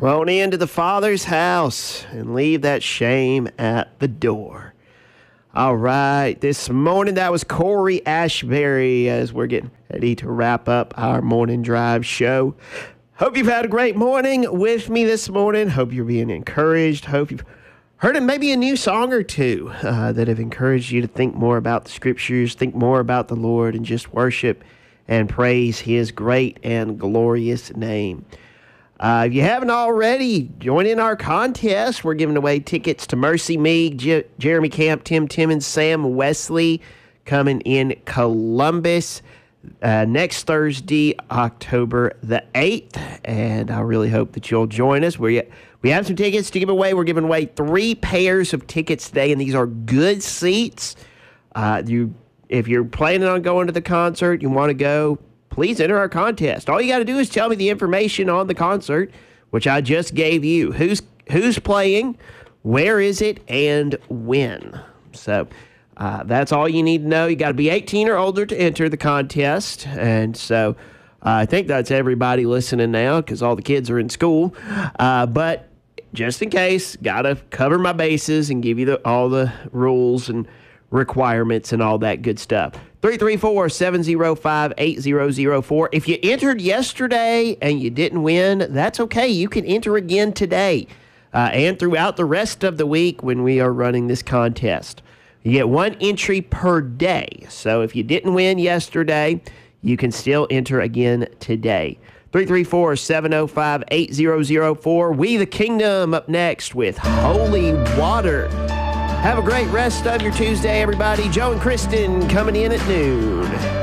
Come on into the Father's house and leave that shame at the door. All right, this morning that was Corey Ashbury as we're getting ready to wrap up our morning drive show. Hope you've had a great morning with me this morning. Hope you're being encouraged. Hope you've heard maybe a new song or two that have encouraged you to think more about the scriptures, think more about the Lord, and just worship and praise his great and glorious name. If you haven't already, join in our contest. We're giving away tickets to Mercy Me, Jeremy Camp, Tim Timmons, Sam Wesley coming in Columbus next Thursday, October the 8th. And I really hope that you'll join us. We have some tickets to give away. We're giving away 3 pairs of tickets today, and these are good seats. If you're planning on going to the concert, you want to go, please enter our contest. All you got to do is tell me the information on the concert, which I just gave you. Who's playing, where is it, and when. So that's all you need to know. You got to be 18 or older to enter the contest. And so I think that's everybody listening now because all the kids are in school. But just in case, got to cover my bases and give you all the rules and requirements and all that good stuff. 334-705-8004. If you entered yesterday and you didn't win, that's okay. You can enter again today and throughout the rest of the week when we are running this contest. You get 1 entry per day. So if you didn't win yesterday, you can still enter again today. 334-705-8004. We the Kingdom up next with Holy Water. Have a great rest of your Tuesday, everybody. Joe and Kristen coming in at noon.